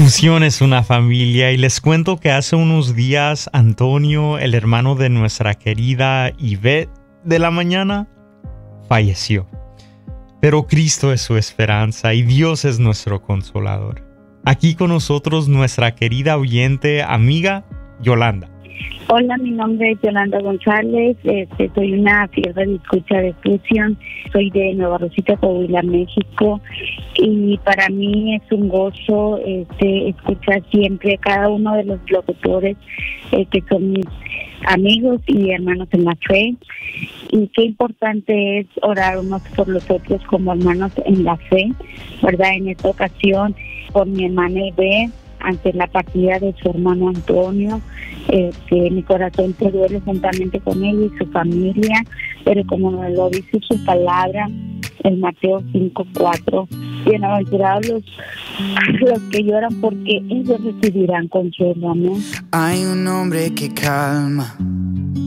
Fusión es una familia y les cuento que hace unos días Antonio, el hermano de nuestra querida Ivette de la mañana, falleció. Pero Cristo es su esperanza y Dios es nuestro consolador. Aquí con nosotros nuestra querida oyente, amiga Yolanda. Hola, mi nombre es Yolanda González, soy una fiel escucha de Fusión, soy de Nueva Rosita, Coahuila, México, y para mí es un gozo escuchar siempre a cada uno de los locutores que son mis amigos y hermanos en la fe, y qué importante es orar unos por los otros como hermanos en la fe, ¿verdad? En esta ocasión, por mi hermana Ivette, ante la partida de su hermano Antonio, que mi corazón se duele juntamente con ella y su familia, pero como nos lo dice su palabra, en Mateo 5:4, bienaventurados los que lloran, porque ellos recibirán consuelo. Amén. Hay un hombre que calma